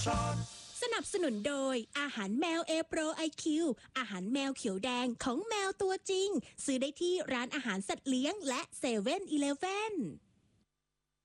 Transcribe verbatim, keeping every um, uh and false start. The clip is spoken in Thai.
สนับสนุนโดยอาหารแมว A Pro ไอ คิว อาหารแมวเขียวแดงของแมวตัวจริงซื้อได้ที่ร้านอาหารสัตว์เลี้ยงและเซเว่นอีเลฟเว่น